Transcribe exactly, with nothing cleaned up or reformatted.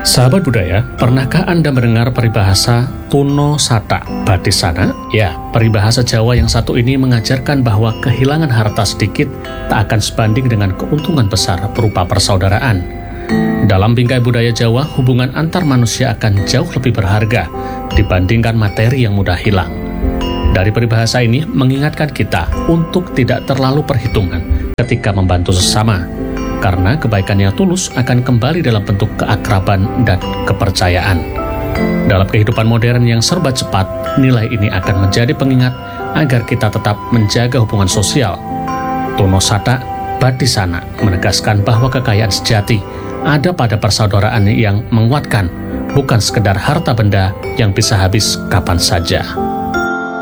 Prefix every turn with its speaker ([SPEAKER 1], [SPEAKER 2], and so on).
[SPEAKER 1] Sahabat budaya, pernahkah Anda mendengar peribahasa Tuno Sata Badisana? Ya, peribahasa Jawa yang satu ini mengajarkan bahwa kehilangan harta sedikit tak akan sebanding dengan keuntungan besar berupa persaudaraan. Dalam bingkai budaya Jawa, hubungan antar manusia akan jauh lebih berharga dibandingkan materi yang mudah hilang. Dari peribahasa ini mengingatkan kita untuk tidak terlalu perhitungan ketika membantu sesama, karena kebaikan yang tulus akan kembali dalam bentuk keakraban dan kepercayaan. Dalam kehidupan modern yang serba cepat, nilai ini akan menjadi pengingat agar kita tetap menjaga hubungan sosial. Tuno Sata Badisana menegaskan bahwa kekayaan sejati ada pada persaudaraan yang menguatkan, bukan sekedar harta benda yang bisa habis kapan saja.